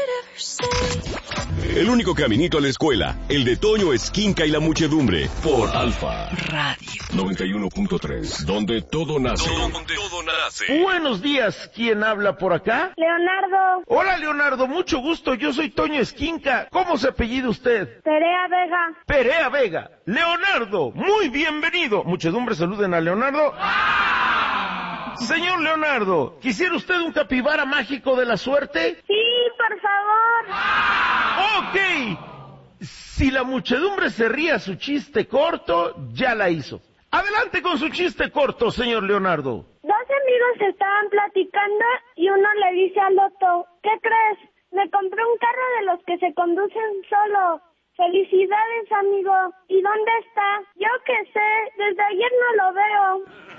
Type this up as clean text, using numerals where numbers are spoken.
El único caminito a la escuela, el de Toño Esquinca y la muchedumbre, por Alfa Radio 91.3, donde todo nace. Buenos días, ¿quién habla por acá? Leonardo. Hola, Leonardo, mucho gusto, yo soy Toño Esquinca. ¿Cómo se apellida usted? Perea Vega. Perea Vega. Leonardo, muy bienvenido. Muchedumbre, saluden a Leonardo. Señor Leonardo, ¿quisiera usted un capibara mágico de la suerte? Sí, por favor. Ok. Si la muchedumbre se ríe a su chiste corto, ya la hizo. Adelante con su chiste corto, señor Leonardo. Dos amigos estaban platicando y uno le dice al otro, ¿qué crees? Me compré un carro de los que se conducen solo. Felicidades, amigo. ¿Y dónde está? Yo qué sé, desde ayer no lo veo.